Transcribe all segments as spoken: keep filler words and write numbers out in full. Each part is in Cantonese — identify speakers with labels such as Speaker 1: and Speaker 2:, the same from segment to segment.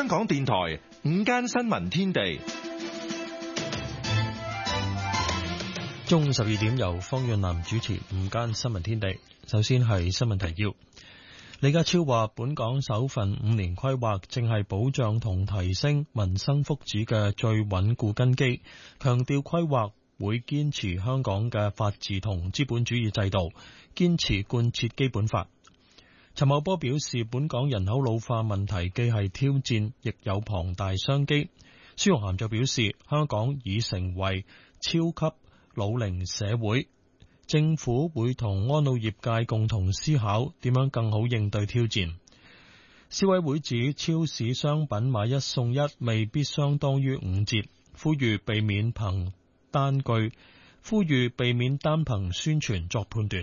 Speaker 1: 香港電台午間新聞天地，
Speaker 2: 中午十二點由方潤南主持午間新聞天地。首先係新聞提要。李家超話，本港首份五年規劃正係保障同提升民生福祉嘅最穩固根基，強調規劃會堅持香港嘅法治同資本主義制度，堅持貫徹基本法。陳茂波表示，本港人口老化問題既係挑戰，亦有龐大商機。孫玉菡就表示，香港已成為超級老齡社會，政府會同安老業界共同思考點樣更好應對挑戰。消委會指，超市商品買一送一未必相當於五折，呼籲避免憑單據，呼籲避免單憑宣傳作判斷。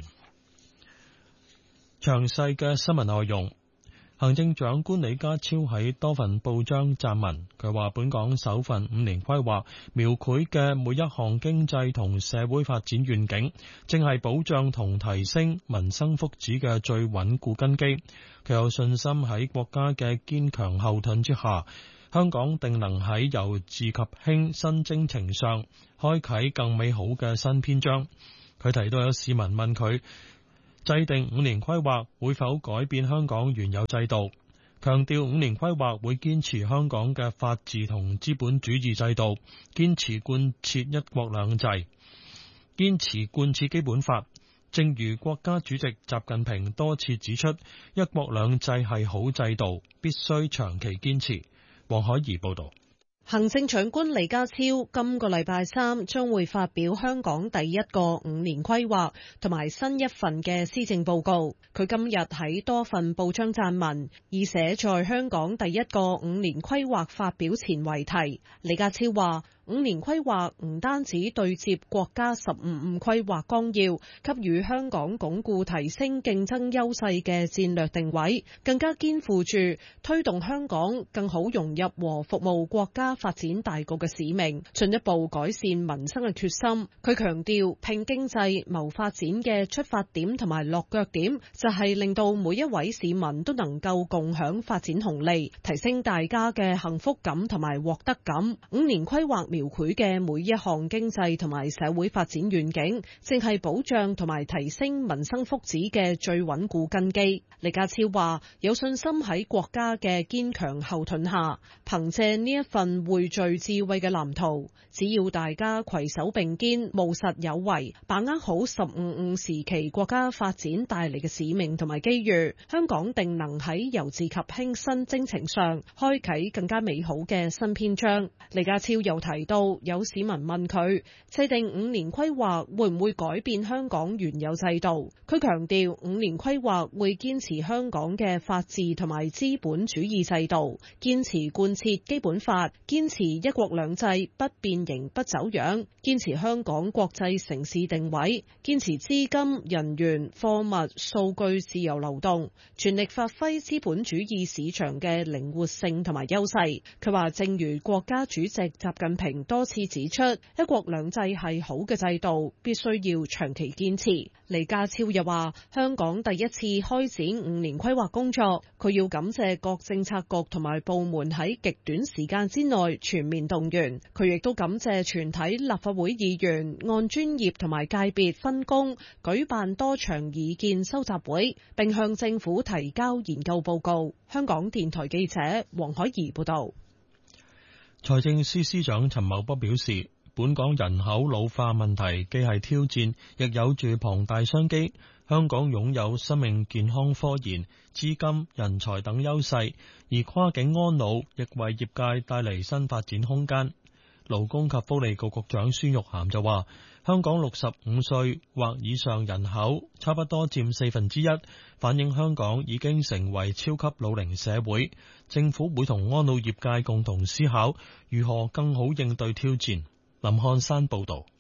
Speaker 2: 詳細嘅新聞內容，行政長官李家超喺多份報章撰文，佢話本港首份五年規劃描繪嘅每一項經濟同社會發展願景，正係保障同提升民生福祉嘅最穩固根基。佢有信心喺國家嘅堅強後盾之下，香港定能喺由治及興新征程上開啟更美好嘅新篇章。佢提到有市民問佢，制定五年規劃會否改變香港原有制度，強調五年規劃會堅持香港嘅法治同資本主義制度，堅持貫徹一國兩制，堅持貫徹基本法。正如國家主席習近平多次指出，一國兩制係好制度，必須長期堅持。黃海怡報道。
Speaker 3: 行政長官李家超今個禮拜三將會發表香港第一個五年規劃同埋新一份嘅施政報告。佢今日喺多份報章撰文，以寫在香港第一個五年規劃發表前為題。李家超話，五年規劃唔單止對接國家十五五規劃綱要，給予香港鞏固提升競爭優勢嘅戰略定位，更加肩負住推動香港更好融入和服務國家發展大局嘅使命，進一步改善民生嘅決心。佢強調，拼經濟謀發展嘅出發點同埋落腳點，就係令到每一位市民都能夠共享發展紅利，提升大家嘅幸福感同埋獲得感。五年規劃描繪嘅每一項經濟同埋社會發展願景，正係保障同埋提升民生福祉嘅最穩固根基。李家超話，有信心喺國家嘅堅強後盾下，憑借呢一份匯聚智慧嘅藍圖，只要大家攜手並肩，務實有為，把握好十五五時期國家發展帶嚟嘅使命同埋機遇，香港定能喺由治及興新征程上開啟更加美好嘅新篇章。李家超又提到，有市民問佢，制定五年規劃會唔會改變香港原有制度？佢強調，五年規劃會堅持香港嘅法治同埋資本主義制度，堅持貫徹基本法，堅持一國兩制不變形不走樣，堅持香港國際城市定位，堅持資金、人員、貨物、數據自由流動，全力發揮資本主義市場嘅靈活性同埋優勢。佢話，正如國家主席習近平多次指出，一國兩制係好嘅制度，必須要長期堅持。李家超又話，香港第一次開展五年規劃工作，佢要感謝各政策局同埋部門喺極短時間之內全面動員。佢亦都感謝全體立法會議員按專業同埋界別分工舉辦多場意見收集會，並向政府提交研究報告。香港電台記者黃海怡報道。
Speaker 2: 財政司司長陳茂波表示，本港人口老化問題既係挑戰，亦有住龐大商機。香港擁有生命健康科研、資金、人才等優勢，而跨境安老亦為業界帶嚟新發展空間。勞工及福利局局長孫玉菡就話，香港六十五歲或以上人口差不多佔四分之一，反映香港已經成為超級老齡社會。政府會同安老業界共同思考如何更好應對挑戰。林漢山報導。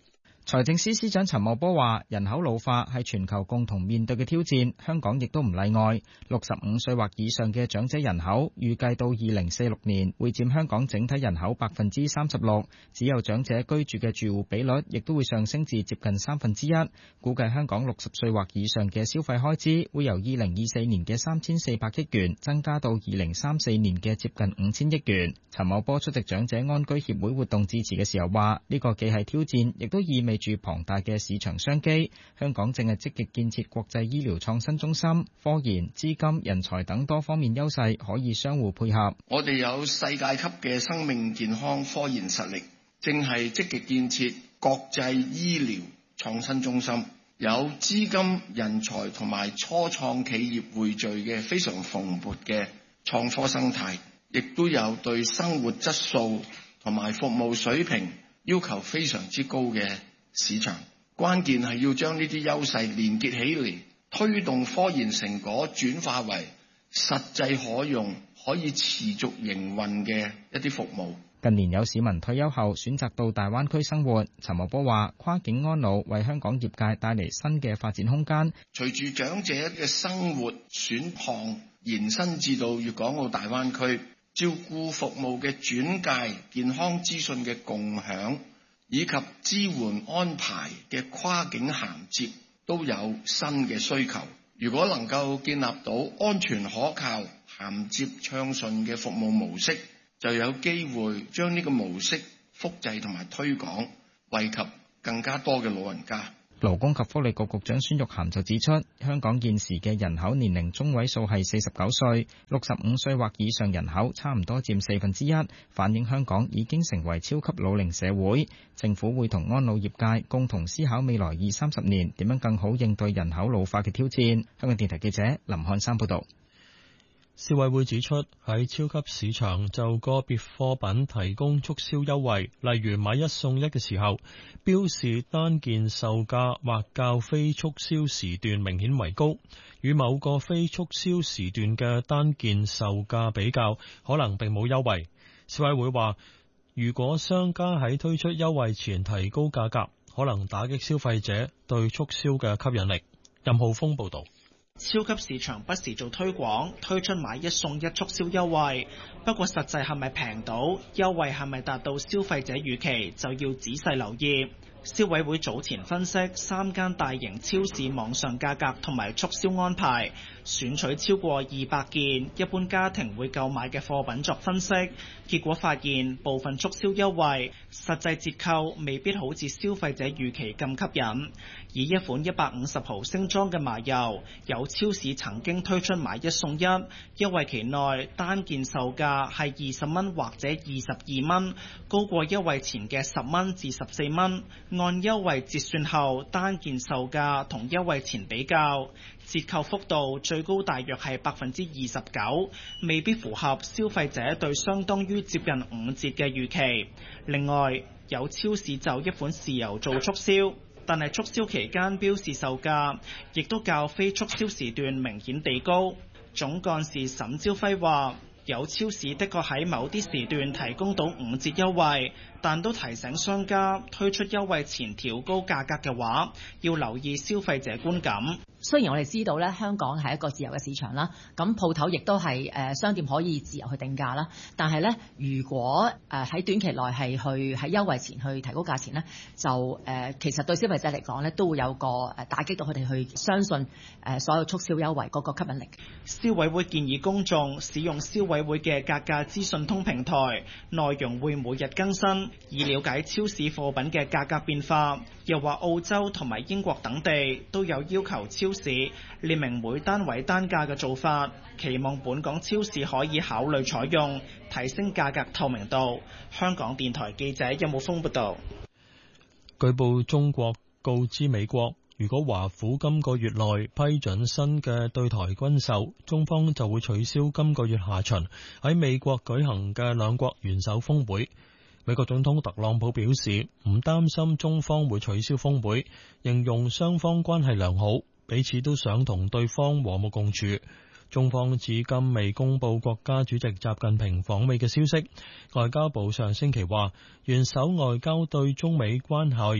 Speaker 4: 財政司司長陳茂波話：人口老化係全球共同面對嘅挑戰，香港亦都唔例外。六十五歲或以上嘅長者人口預計到二零四六年會佔香港整體人口百分之三十六，只有長者居住嘅住戶比率亦都會上升至接近三分之一。估計香港六十歲或以上嘅消費開支會由二零二四年嘅三千四百億元增加到二零三四年嘅接近五千億元。陳茂波出席長者安居協會活動致辭嘅時候話：呢個既係挑戰，亦都意味住龐大嘅市場商機。香港正係積極建設國際醫療創新中心，科研、資金、人才等多方面優勢可以相互配合。
Speaker 5: 我哋有世界級嘅生命健康科研實力，正係積極建設國際醫療創新中心，有資金、人才同埋初創企業匯聚嘅非常蓬勃嘅創科生態，亦都有對生活質素同埋服務水平要求非常之高嘅市場。關鍵係要將呢啲優勢連結起嚟，推動科研成果轉化為實際可用、可以持續營運嘅一啲服務。
Speaker 4: 近年有市民退休後選擇到大灣區生活，陳茂波話：跨境安老為香港業界帶嚟新嘅發展空間。
Speaker 5: 隨住長者嘅生活選項延伸至到粵港澳大灣區，照顧服務嘅轉介、健康資訊嘅共享，以及支援安排嘅跨境銜接都有新嘅需求。如果能夠建立到安全可靠、銜接暢順嘅服務模式，就有機會將呢個模式複製同埋推廣，惠及更加多嘅老人家。
Speaker 4: 勞工及福利局局長孫玉菡就指出，香港現時嘅人口年齡中位數係四十九歲，六十五歲或以上人口差唔多佔四分之一，反映香港已經成為超級老齡社會。政府會同安老業界共同思考未來二三十年點樣更好應對人口老化嘅挑戰。香港電台記者林漢山報道。
Speaker 2: 消委會指出，喺超級市場就個別貨品提供促銷優惠，例如買一送一嘅時候，標示單件售價或較非促銷時段明顯為高，與某個非促銷時段嘅單件售價比較，可能並冇優惠。消委會話，如果商家喺推出優惠前提高價格，可能打擊消費者對促銷嘅吸引力。任浩峰報道。
Speaker 6: 超級市場不時做推廣，推出買一送一促銷優惠，不過實際係咪平到，優惠係咪達到消費者預期，就要仔細留意。消委會早前分析三間大型超市網上價格同埋促銷安排，選取超過二百件一般家庭會購買嘅貨品作分析，結果發現部分促銷優惠實際折扣未必好似消費者預期咁吸引。以一款一百五十毫升裝嘅麻油，有超市曾經推出買一送一，優惠期內單件售價係二十蚊或者二十二蚊，高過優惠前嘅十蚊至十四蚊。按優惠折算後，單件售價同優惠前比較，折扣幅度最高大約係百分之二十九，未必符合消費者對相當於接近五折嘅預期。另外，有超市就一款豉油做促銷，但係促銷期間標示售價亦都較非促銷時段明顯地高。總幹事沈朝輝話，有超市的確喺某啲時段提供到五折優惠，但都提醒商家推出優惠前調高價格嘅話，要留意消費者觀感。
Speaker 7: 雖然我哋知道咧，香港係一個自由嘅市場啦，咁鋪頭亦都係誒商店可以自由去定價啦。但係咧，如果誒喺短期內係去喺優惠前去提高價錢咧，就誒其實對消費者嚟講咧，都會有個誒打擊到佢哋去相信誒所有促銷優惠嗰個吸引力。
Speaker 6: 消委會建議公眾使用消委會嘅格價資訊通平台，內容會每日更新，以了解超市貨品嘅價格變化。又話澳洲同埋英國等地都有要求超市列明每單位單價嘅做法，期望本港超市可以考慮採用，提升價格透明度。香港電台記者任武峰報道。
Speaker 2: 據報中國告知美國，如果華府今個月內批准新嘅對台軍售，中方就會取消今個月下旬喺美國舉行嘅兩國元首峰會。美國總統特朗普表示唔擔心中方會取消峰會，形容雙方關係良好，彼此都想同對方和睦共處。中方至今未公布國家主席習近平訪美嘅消息。外交部上星期話，元首外交對中美關係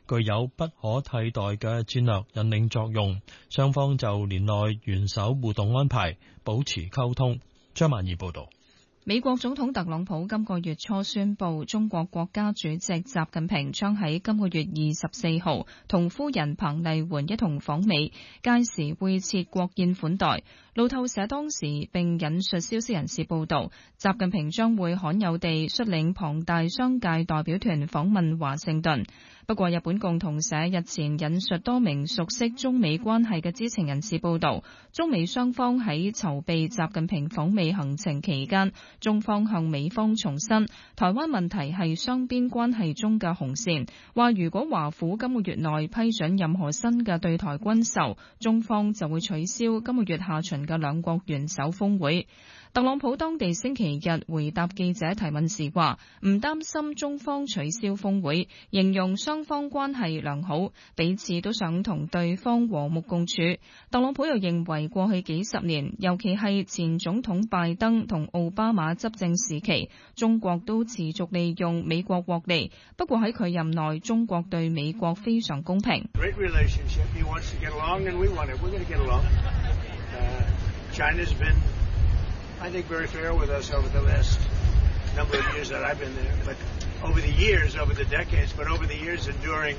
Speaker 2: 具有不可替代嘅戰略引領作用。雙方就年內元首互動安排保持溝通。張曼儀報導。
Speaker 8: 美國總統特朗普今個月初宣布，中國國家主席習近平將喺今個月二十四號同夫人彭麗媛一同訪美，屆時會設國宴款待。路透社當時並引述消息人士報道，習近平將會罕有地率領龐大商界代表團訪問華盛頓。不過，日本共同社日前引述多名熟悉中美關係嘅知情人士報道，中美雙方喺籌備習近平訪美行程期間，中方向美方重申，台灣問題係雙邊關係中嘅紅線，話如果華府今個月內批准任何新嘅對台軍售，中方就會取消今個月下旬嘅兩國元首峰會。特朗普當地星期日回答記者提問時話，唔擔心中方取消峰會，形容雙方關係良好，彼此都想同對方和睦共處。特朗普又認為過去幾十年，尤其係前總統拜登同奧巴馬執政時期，中國都持續利用美國獲利。不過喺佢任內，中國對美國非常公平。
Speaker 9: I think very fair with us over the last number of years that I've been there, but over the years, over the decades, but over the years and during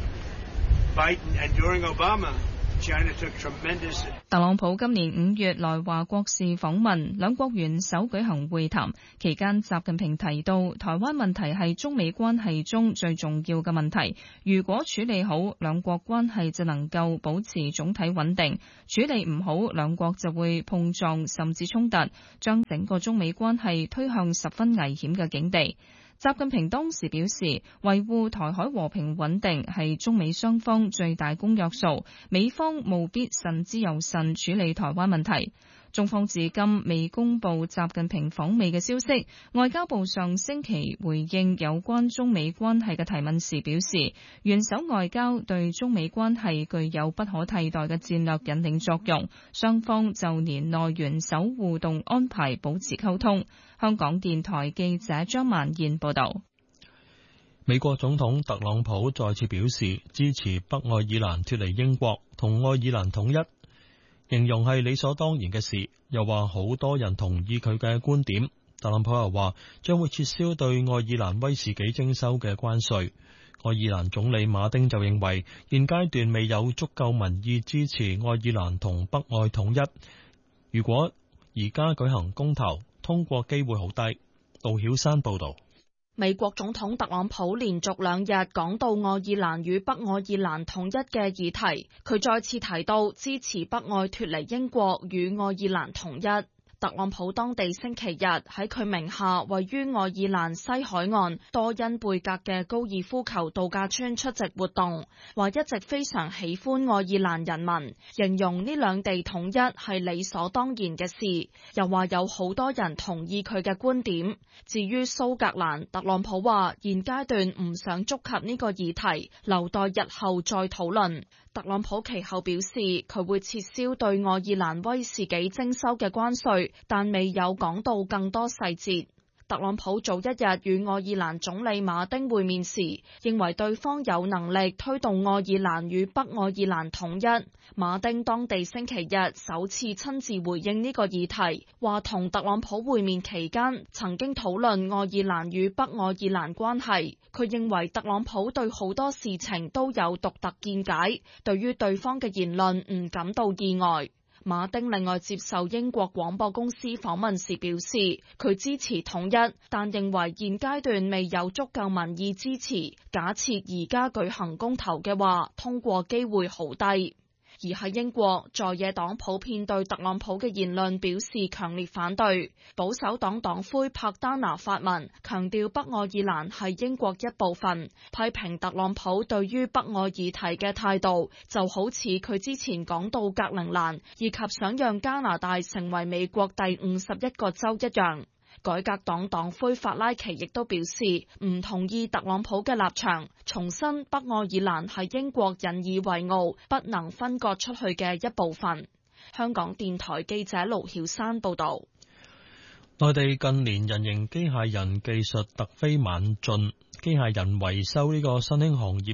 Speaker 9: Biden and during Obama, China took tremendous.
Speaker 8: 特朗普今年五月來華國事訪問，兩國元首舉行會談期間，習近平提到台灣問題係中美關係中最重要嘅問題，如果處理好，兩國關係就能夠保持總體穩定；處理唔好，兩國就會碰撞甚至衝突，將整個中美關係推向十分危險嘅境地。習近平當時表示，維護台海和平穩定係中美雙方最大公約數，美方務必慎之又慎處理台灣問題。中方至今未公布習近平訪美嘅消息，外交部上星期回應有關中美關係嘅提問時表示，元首外交對中美關係具有不可替代嘅戰略引領作用，雙方就年內元首互動安排保持溝通。香港電台記者張萬燕報道。
Speaker 2: 美國總統特朗普再次表示支持北愛爾蘭脫離英國同愛爾蘭統一，形容係理所當然嘅事，又話好多人同意佢嘅觀點。特朗普又話將會撤銷對愛爾蘭威士忌徵收嘅關稅。愛爾蘭總理馬丁就認為現階段未有足夠民意支持愛爾蘭同北愛統一，如果而家舉行公投，通過機會好低。杜曉山報道。
Speaker 10: 美國總統特朗普連續兩日講到愛爾蘭與北愛爾蘭統一嘅議題，佢再次提到支持北愛脫離英國與愛爾蘭統一。特朗普當地星期日喺佢名下位於愛爾蘭西海岸多恩貝格嘅高爾夫球度假村出席活動，話一直非常喜歡愛爾蘭人民，形容呢兩地統一係理所當然嘅事，又話有好多人同意佢嘅觀點。至於蘇格蘭，特朗普話現階段唔想觸及呢個議題，留待日後再討論。特朗普其後表示，佢會撤銷對愛爾蘭威士忌徵收嘅關稅，但未有講到更多細節。特朗普早一日與愛爾蘭總理馬丁會面時，認為對方有能力推動愛爾蘭與北愛爾蘭統一。馬丁當地星期日首次親自回應呢個議題，話同特朗普會面期間曾經討論愛爾蘭與北愛爾蘭關係。佢認為特朗普對好多事情都有獨特見解，對於對方嘅言論唔感到意外。馬丁另外接受英國廣播公司訪問時表示，佢支持統一，但認為現階段未有足夠民意支持。假設而家舉行公投嘅話，通過機會好低。而喺英國，在野黨普遍對特朗普嘅言論表示強烈反對。保守黨黨魁柏丹拿發文，強調北愛爾蘭係英國一部分，批評特朗普對於北愛議題嘅態度，就好似佢之前講到格陵蘭，以及想讓加拿大成為美國第五十一個州一樣。改革黨黨魁法拉奇亦都表示唔同意特朗普嘅立場，重申北愛爾蘭係英國引以為傲、不能分割出去嘅一部分。香港電台記者盧曉山報道。
Speaker 2: 內地近年人形機械人技術突飛猛進，機械人維修呢個新興行業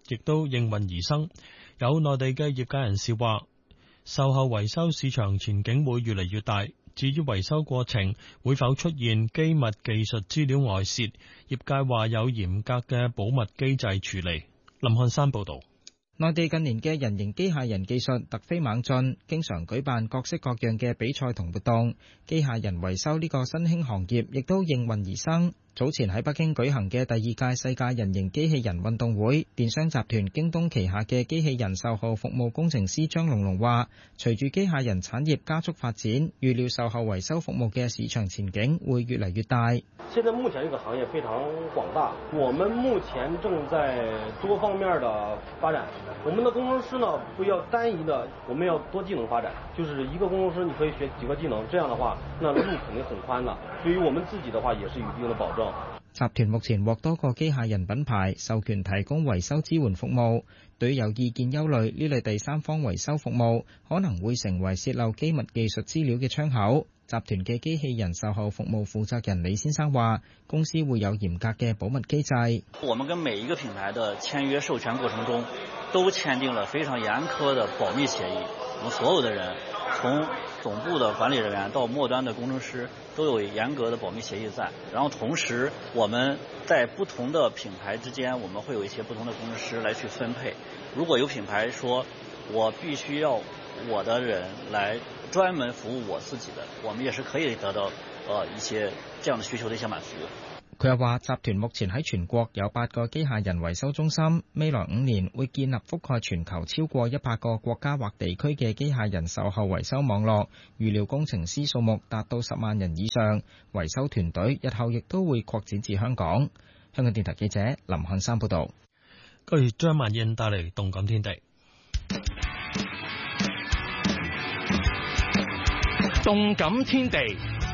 Speaker 2: 亦都應運而生。有內地嘅業界人士話，售後維修市場前景會越嚟越大。至於維修過程會否出現機密技術資料外泄，業界話有嚴格嘅保密機制處理。林漢山報導。
Speaker 4: 內地近年嘅人形機械人技術突飛猛進，經常舉辦各式各樣嘅比賽同活動，機械人維修呢個新興行業亦都應運而生。早前喺北京舉行嘅第二屆世界人形機器人運動會，電商集團京東旗下嘅機器人售後服務工程師張龍龍話，隨住機械人產業加速發展，預料售後維修服務嘅市場前景會越嚟越大。
Speaker 11: 現在目前這個行業非常廣大，我們目前正在多方面的發展。我們的工程師呢，不要單一的，我們要多技能發展，就是一個工程師你可以學幾個技能，這樣的話，那路肯定很寬的。對於我們自己的話，也是有一定的保證。
Speaker 4: 集團目前獲多個機械人品牌授權提供維修支援服務。對於有意見憂慮呢類第三方維修服務可能會成為洩漏機密技術資料嘅窗口，集團嘅機器人售後服務負責人李先生話，公司會有嚴格嘅保密機制。
Speaker 12: 我們跟每一個品牌的簽約授權過程中，都簽訂了非常嚴苛的保密協議。我們所有的人，從總部的管理人員到末端的工程師，都有嚴格的保密協議在。然後同時，我們在不同的品牌之間，我們會有一些不同的工程師來去分配。如果有品牌說我必須要我的人來專門服務我自己的，我們也是可以得到呃一些這樣的需求的一些滿足。
Speaker 4: 佢又話，集團目前喺全國有八個機械人維修中心，未來五年會建立覆蓋全球超過一百個國家或地區嘅機械人售後維修網絡，預料工程師數目達到十萬人以上，維修團隊日後亦都會擴展至香港。香港電台記者林漢山報導。
Speaker 2: 跟住張萬燕帶嚟動感天地。
Speaker 1: 動感天地。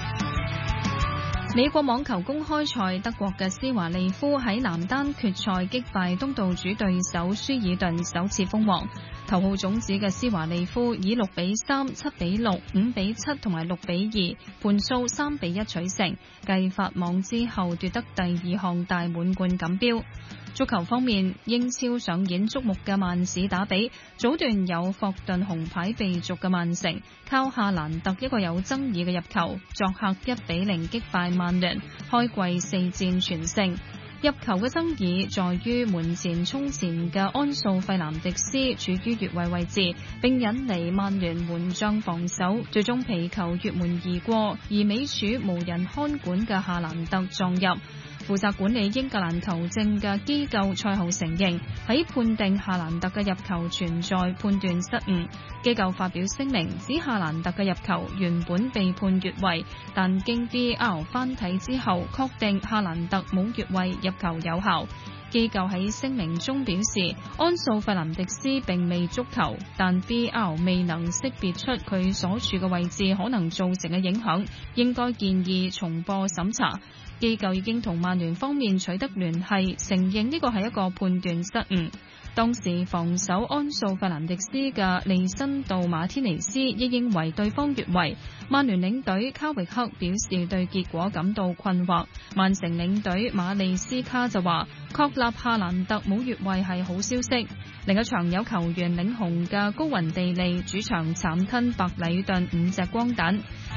Speaker 8: 美國網球公開賽，德國嘅斯華利夫喺男單決賽擊敗東道主對手舒爾頓，首次封王。頭號種子嘅斯華利夫以六比三、七比六、五比七同埋六比二盤數三比一取勝，繼法網之後奪得第二項大滿貫錦標。足球方面，英超上演矚目嘅曼市打比，早段有霍頓紅牌被逐嘅曼城，靠夏蘭特一個有爭議嘅入球，作客一比零擊敗曼聯，開季四戰全勝。入球嘅爭議在於門前衝前嘅安素費南迪斯處於越位位置，並引嚟曼聯門將防守，最終皮球越門而過，而尾柱無人看管嘅夏蘭特撞入。負責管理英格蘭球證嘅機構賽後承認，喺判定夏蘭特嘅入球存在判斷失誤。機構發表聲明指夏蘭特嘅入球原本被判越位，但經 V R 翻睇之後，確定夏蘭特冇越位，入球有效。機構喺聲明中表示，安素費南迪斯並未觸球，但 V R 未能識別出佢所處嘅位置可能造成嘅影響，應該建議重播審查。機構已經同曼聯方面取得聯繫，承認呢個係一個判斷失誤。當時防守安素費南迪斯嘅利辛道馬天尼斯亦認為對方越位。曼聯領隊卡域克表示對結果感到困惑。曼城領隊馬利斯卡就話，確立夏蘭特冇越位係好消息。另一場有球員領紅嘅高雲地利主場慘吞白禮頓五隻光蛋。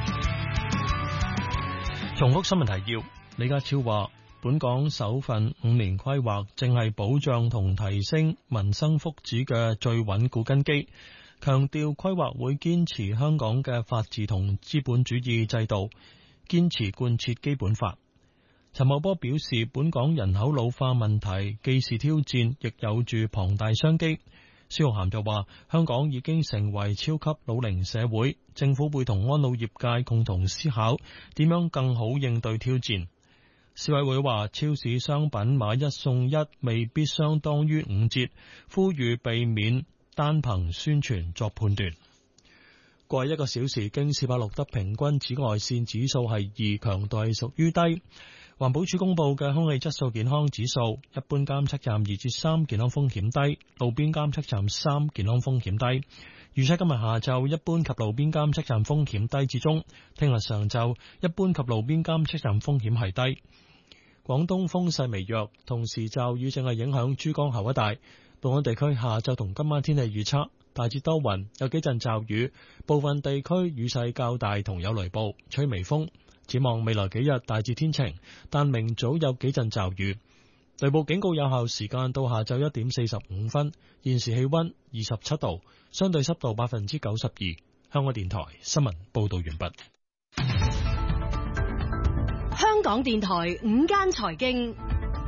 Speaker 2: 重複新聞提要。李家超話，本港首份五年規劃正係保障同提升民生福祉嘅最穩固根基，強調規劃會堅持香港嘅法治同資本主義制度，堅持貫徹基本法。陳茂波表示，本港人口老化問題既是挑戰，亦有住龐大商機。蕭浩涵就話，香港已經成為超級老齡社會，政府會同安老業界共同思考點樣更好應對挑戰。消委會話，超市商品買一送一未必相當於五折，呼籲避免單憑宣傳作判斷。過去一個小時，京士柏錄得平均紫外線指數係二，強度係屬於低。環保署公布嘅空氣質素健康指數，一般監測站二至三，健康風險低；路邊監測站三，健康風險低。預測今日下晝一般及路邊監測站風險低至中，聽日上晝一般及路邊監測站風險係低。廣東風勢微弱，同時驟雨正係影響珠江口一帶。 本港地區下晝同今晚天氣預測，大致多雲，有幾陣驟雨，部分地區雨勢較大同有雷暴，吹微風。展望未來幾日大致天晴，但明早有幾陣驟雨。雷暴警告有效時間到下晝一點四十五分。現時氣溫二十七度，相對濕度百分之九十二。香港電台新聞報道完畢。
Speaker 13: 香港電台午間財經，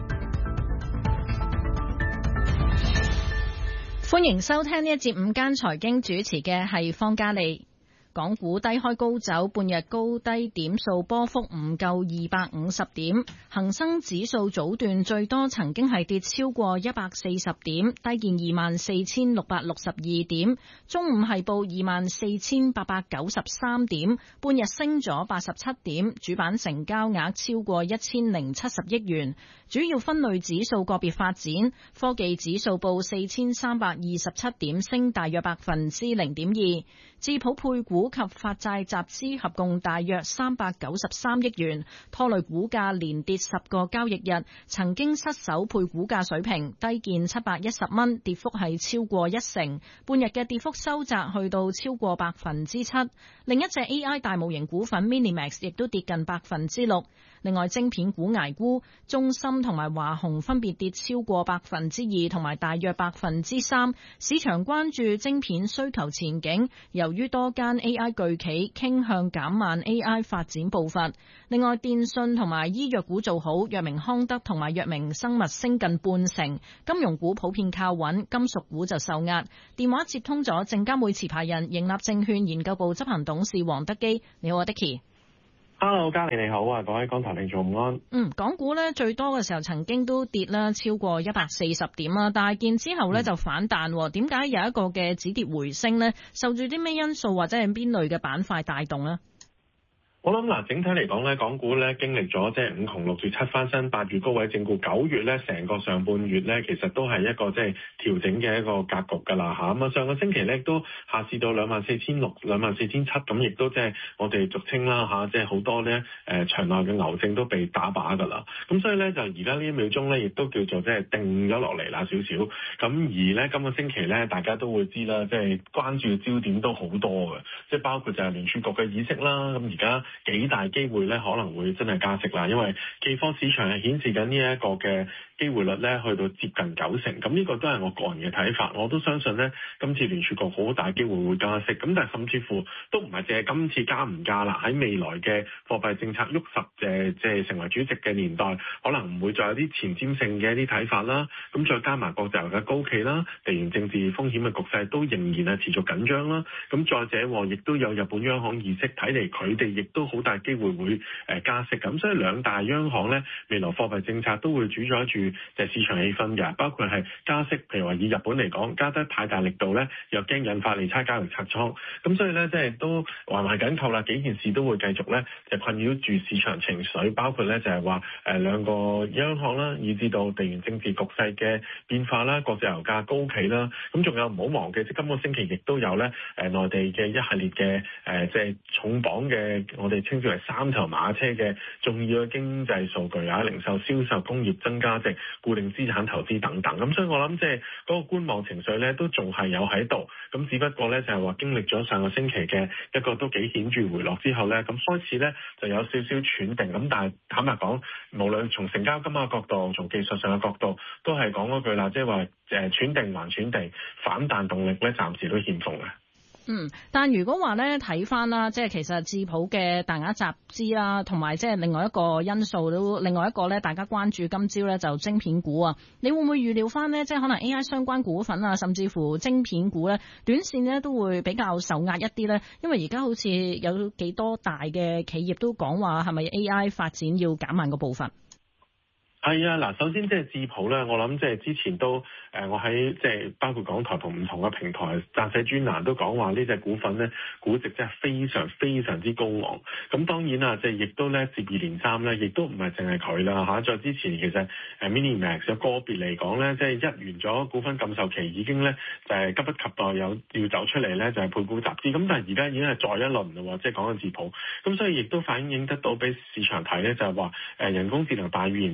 Speaker 14: 歡迎收聽呢一節午間財經，主持嘅係方嘉利。港股低開高走，半日高低點數波幅唔夠二百五十點，恒生指數早段最多曾經係跌超過一百四十點，低見二萬四千六百六十二點，中午係報二萬四千八百九十三點，半日升咗八十七點，主板成交額超過一千零七十億元。主要分類指數個別發展，科技指數報四千三百二十七點，升大約百分之零點二。智普配股及發債集資合共大約三百九十三億元，拖累股價連跌十個交易日，曾經失守配股價水平，低見七百一十蚊，跌幅係超過一成。半日嘅跌幅收窄去到超過百分之七。另一隻 A I 大模型股份 Minimax 亦都跌近百分之六。另外，晶片股捱沽，中芯同埋華虹分別跌超過百分之二同埋大約百分之三。市場關注晶片需求前景，由於多間 A I 巨企傾向減慢 A I 發展步伐。另外，電信同埋醫藥股做好，藥明康德同埋藥明生物升近半成。金融股普遍靠穩，金屬股就受壓。電話接通咗證監會持牌人盈立證券研究部執行董事黃德基，你好啊 Dicky。
Speaker 15: Hello， 嘉莉你好啊，各位港台聽眾午安。
Speaker 14: 嗯，港股咧最多嘅時候曾經都跌啦，超過一百四十點啦，但係見之後咧就反彈。點解、嗯、有一個嘅止跌回升呢？受住啲咩因素或者係邊類嘅板塊帶動呢？
Speaker 15: 我諗嗱，整體嚟講咧，港股咧經歷咗即係五窮六絕七翻身，八月高位整固，九月咧成個上半月咧，其實都係一個即係調整嘅一個格局㗎啦嚇。咁啊，上個星期咧都下試到兩萬四千六、兩萬四千七，咁亦都即係我哋俗稱啦嚇，即係好多咧誒場內嘅牛證都被打靶㗎啦。咁所以咧就而家呢一秒鐘咧，亦都叫做即係定咗落嚟啦少少。咁而咧今個星期咧，大家都會知啦，即係關注嘅焦點都好多嘅，即係包括就係聯儲局嘅議息啦。咁而家幾大機會咧可能會真係加息啦，因為期貨市場係顯示緊呢一個嘅機會率咧去到接近九成，咁呢個都係我個人嘅睇法。我都相信咧今次聯儲局好大機會會加息，咁但係甚至乎都唔係淨係今次加唔加啦，喺未來嘅貨幣政策喐十誒即係成為主席嘅年代，可能唔會再有啲前瞻性嘅一啲睇法啦。咁再加埋國際油價高企啦，地緣政治風險嘅局勢都仍然係持續緊張啦。咁再者亦都有日本央行議息，睇嚟佢哋亦都好大機會會誒加息，咁所以兩大央行咧未來貨幣政策都會主宰住就係市場氣氛嘅，包括係加息，譬如話以日本嚟講，加得太大力度咧，又驚引發利差交易拆倉，咁所以咧即係都環環緊扣啦，幾件事都會繼續咧就困擾住市場情緒，包括咧就係話誒兩個央行啦，以至到地緣政治局勢嘅變化啦，國際油價高企啦，咁仲有唔好忘記，即今個星期亦都有咧誒內地嘅一系列嘅誒即係重磅嘅我哋稱之為三頭馬車嘅重要嘅經濟數據啊，零售、銷售、工業增加值、固定資產投資等等，咁所以我諗即係嗰個觀望情緒咧都仲係有喺度，咁只不過咧就係話經歷咗上個星期嘅一個都幾顯著回落之後咧，咁開始咧就有少少喘定，咁但係坦白講，無論從成交金額角度，從技術上嘅角度，都係講嗰句啦，即係話誒喘定還喘定，反彈動力咧暫時都欠奉嘅。
Speaker 14: 嗯，但如果話咧睇翻啦，即係其實智普嘅大額集資啦，同埋即係另外一個因素都，另外一個咧大家關注今朝咧就晶片股啊，你會唔會預料翻呢？即係可能 A I 相關股份啊，甚至乎晶片股咧，短線咧都會比較受壓一啲咧？因為而家好似有幾多大嘅企業都講話係咪 A I 發展要減慢個步伐？
Speaker 15: 係啊，嗱，首先即係智普咧，我諗即係之前都誒，我喺即係包括港台同唔同嘅平台撰寫專欄都講話呢隻股份咧估值真係非常非常之高昂。咁當然啊，即係亦都咧接二連三咧，亦都唔係淨係佢啦嚇。再之前其實誒 Minimax 有個別嚟講咧，即係一完咗股份禁售期已經咧就係急不及待有要走出嚟咧，就係配股集資。咁但係而家已經係再一輪啦喎，即係講緊智普。咁所以亦都反映得到俾市場睇咧，就係話誒人工智能大語言模型嘅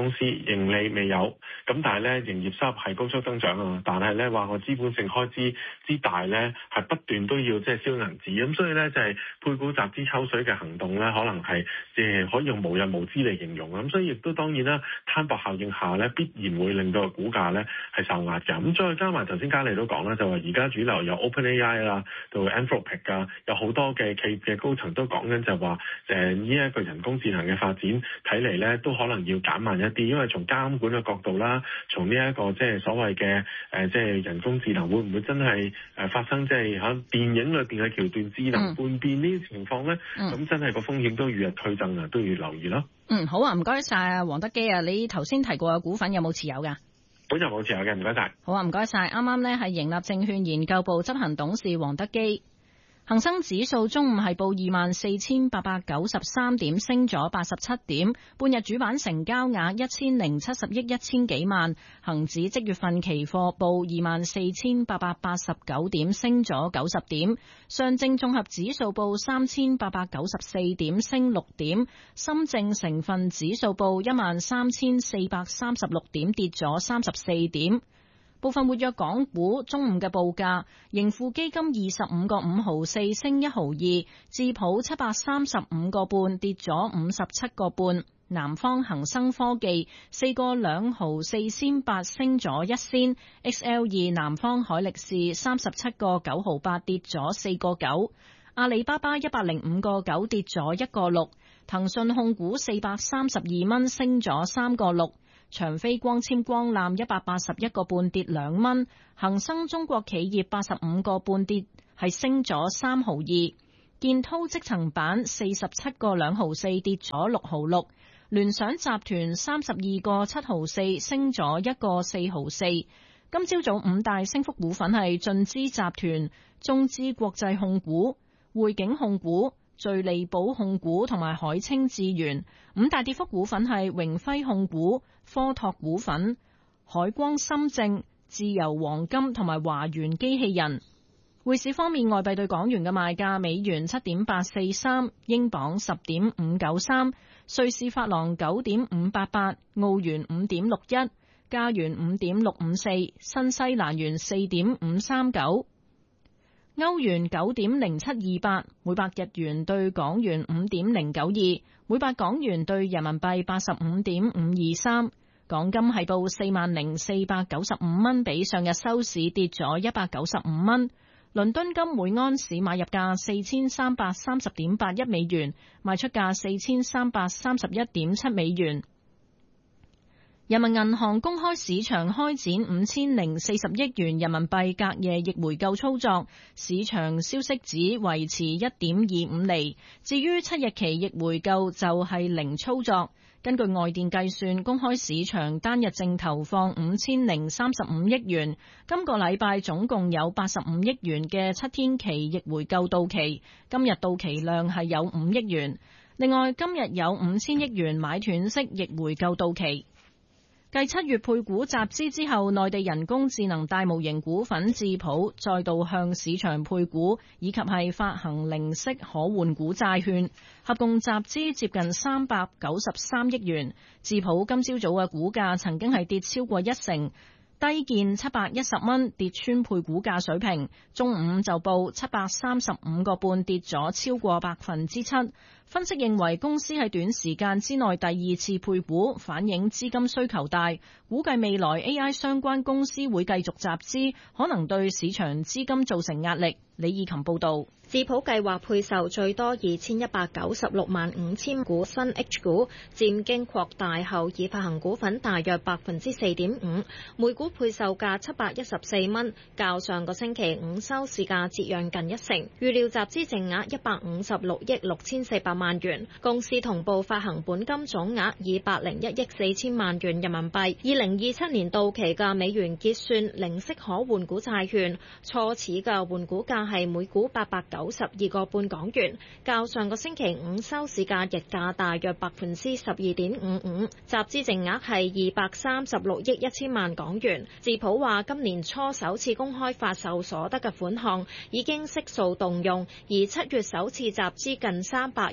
Speaker 15: 公司盈利未有，咁但係咧營業收入係高速增長啊，但係咧話個資本性開支之大咧係不斷都要即係燒銀紙，咁所以咧就係配股集資抽水嘅行動咧，可能係即係可以用無日無之嚟形容，咁所以亦都當然啦，攤薄效應下咧必然會令到個股價咧係受壓嘅。咁再加埋頭先嘉莉都講啦，就話而家主流有 OpenAI 啦，到 Anthropic 啊，有好多嘅企業嘅高層都講緊就話誒呢一個人工智能嘅發展睇嚟咧都可能要減慢一啲，因為從監管嘅角度啦，從呢一個即係所謂嘅誒即係人工智能會唔會真係誒發生即係喺電影裏邊嘅橋段智能叛變呢啲情況咧，咁、嗯、真係個風險都與日俱增啊，都要留意咯。
Speaker 14: 嗯，好啊，唔該晒啊，黃德基啊，你頭先提過嘅股份有冇持有㗎？
Speaker 15: 本人冇持有嘅，唔該晒。
Speaker 14: 好啊，唔該晒。啱啱呢係盈立證券研究部執行董事黃德基。恒生指數中午係報二萬四千八百九十三點，升咗八十七點。半日主板成交額一千零七十億一千幾萬。恒指即月份期貨報二萬四千八百八十九點，升咗九十點。上證綜合指數報三千八百九十四點，升六點。深證成分指數報一萬三千四百三十六點，跌咗三十四點。部分活躍港股中午嘅報價，盈富基金二十五個五毫四升一毫二，智普七百三十五個半跌咗五十七個半，南方恒生科技四個兩毫四仙八升咗一仙 ，X L 二南方海力士三十七個九毫八跌咗四個九，阿里巴巴一百零五個九跌咗一個六，騰訊控股四百三十二蚊升咗三個六。長飛光纖光纜一百八十一個半跌兩蚊，恒生中國企業八十五個半跌係升咗三毫二，建滔積層板四十七個兩毫四跌咗六毫六，聯想集團三十二個七毫四升咗一個四毫四。今朝早五大升幅股份係晉資集團、中資國際控股、匯景控股、聚利寶控股同埋海清智源。五大跌幅股份係榮輝控股、科拓股份、海光深證、自由黃金同埋華源機器人。匯市方面，外幣對港元嘅賣價：美元七點八四三，英鎊十點五九三，瑞士法郎九點五八八，澳元五點六一，加元五點六五四，新西蘭元四點五三九。歐元九點零七二八，每百日元對港元五點零九二，每百港元對人民幣八十五點五二三。港金係報四萬零四百九十五蚊，比上日收市跌咗一百九十五蚊。倫敦金每安士買入價四千三百三十點八一美元，賣出價四千三百三十一點七美元。人民銀行公開市場開展五千零四十億元人民幣隔夜逆回購操作，市場消息指維持一點二五厘。至於七日期逆回購就係零操作。根據外電計算，公開市場單日淨投放五千零三十五億元，今個禮拜總共有八十五億元嘅七天期逆回購到期，今日到期量係有五億元。另外，今日有五千億元買斷式逆回購到期。繼七月配股集資之後，內地人工智能大模型股份智譜再度向市場配股，以及係發行零息可換股債券，合共集資接近三百九十三億元。智譜今朝早嘅股價曾經係跌超過一成，低見七百一十蚊，跌穿配股價水平。中午就報七百三十五個半，跌咗超過百分之七。分析認為公司喺短時間之內第二次配股，反映資金需求大，估計未來 A I 相關公司會繼續集資，可能對市場資金造成壓力。李以琴報道。
Speaker 16: 智譜計劃配售最多二千一百九十六萬五千股新 H 股，佔經擴大後已發行股份大約百分之四點五，每股配售價七百一十四蚊，較上個星期五收市價折讓近一成。預料集資淨額一百五十六億六千四百萬元，公司同步發行本金總額二百零一億四千萬元人民幣。二零二七年到期嘅美元結算零息可換股債券，初始嘅換股價係每股八百九十二個半港元，較上個星期五收市價日價大約百分之十二點五五，集資淨額係二百三十六億一千萬港元。智譜話今年初首次公開發售所得嘅款項已經悉數動用，而七月首次集資近三百一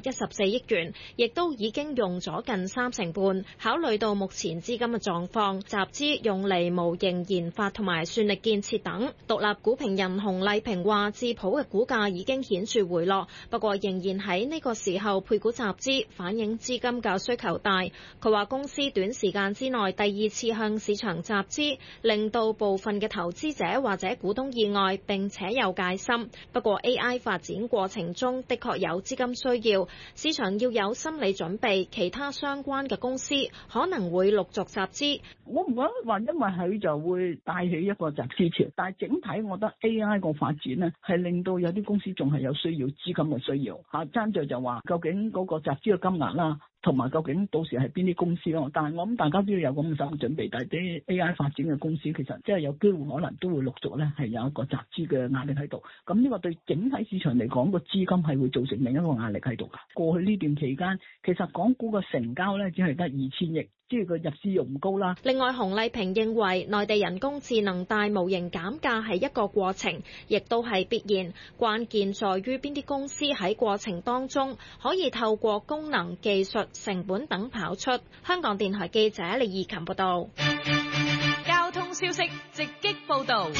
Speaker 16: 一十四億元，亦都已經用咗近三成半。考慮到目前資金嘅狀況，集資用嚟模型研發同埋算力建設等。獨立股評人洪麗萍話，智普嘅股價已經顯著回落，不過仍然喺呢個時候配股集資，反映資金嘅需求大。佢話公司短時間之內第二次向市場集資，令到部分嘅投資者或者股東意外，並且有戒心。不過 A I 發展過程中的確有資金需要，市場要有心理準備，其他相關嘅公司可能會陸續集資。
Speaker 17: 我唔覺得話因為佢就會帶起一個集資潮，但係整體我覺得 A I 個發展呢係令到有啲公司仲係有需要資金嘅需要嚇，爭在就話究竟嗰個集資嘅金額啦，同埋究竟到時係邊啲公司咯？但係我諗大家都要有咁嘅心理準備，但係啲 A I 發展嘅公司其實即係有機會可能都會陸續咧係有一個集資嘅壓力喺度。咁呢個對整體市場嚟講，個資金係會造成另一個壓力喺度㗎。過去呢段期間，其實港股嘅成交咧只係得二千億。即係個入市又唔高啦。
Speaker 16: 另外，洪麗萍認為內地人工智能大模型減價係一個過程，亦都係必然。關鍵在於邊啲公司喺過程當中可以透過功能、技術、成本等跑出。香港電台記者李義琴報道。
Speaker 13: 交通消息直擊報導。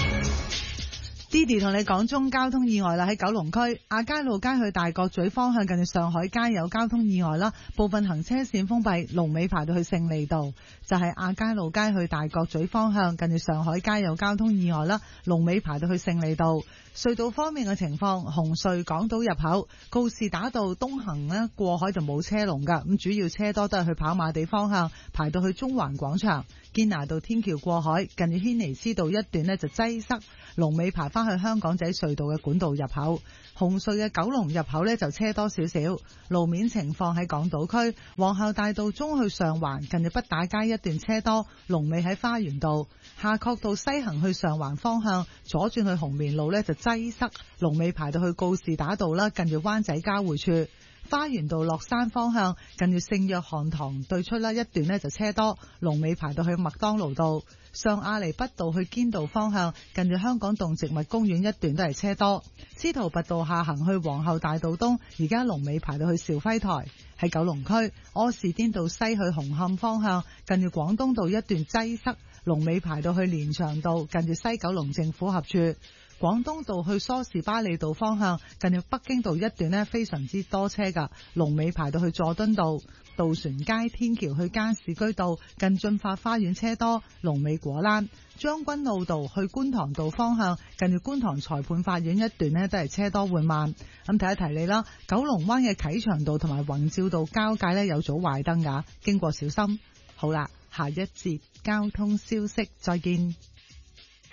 Speaker 18: Didi 同你講中交通意外啦，喺九龍區亞皆老街去大角咀方向近住上海街有交通意外啦，部分行車線封閉，龍尾排到去勝利道。就係亞皆老街去大角咀方向近住上海街有交通意外啦，龍尾排到去勝利道。隧道方面嘅情況，紅隧港島入口告士打道東行呢過海就冇車龍㗎，咁主要車多都係去跑馬地方向，排到去中環廣場。堅拿道天橋過海近住軒尼詩道一段呢就擠塞，龍尾排翻去香港仔隧道嘅管道入口。紅隧嘅九龍入口呢就車多少少。路面情況喺港島區皇后大道中去上環近住畢打街一段車多，龍尾喺花園道。夏慤道西行去上環方向左轉去紅棉路呢就擠塞，龍尾排到去告士打道啦，近住灣仔交匯處。花園道落山方向近住聖約翰堂對出啦一段呢就車多，龍尾排到去麥當勞道。上亞厘畢道去堅道方向近住香港動植物公園一段都係車多。司徒拔道下行去皇后大道東，而家龍尾排到去兆輝台。喺九龍區柯士甸道西去紅磡方向近住廣東道一段擠塞，龍尾排到去連翔道近住西九龍政府合處。廣東道去梳士巴利道方向近住北京道一段呢非常之多車㗎，龍尾排到去佐敦道。渡船街天橋去加士居道近駿發花園車多，龍尾果欄。將軍澳道去觀塘道方向近住觀塘裁判法院一段呢都係車多緩慢。咁提一提你啦，九龍灣嘅啟祥道同埋宏照道交界呢有組壞燈㗎，經過小心。好啦，下一節交通消息再見。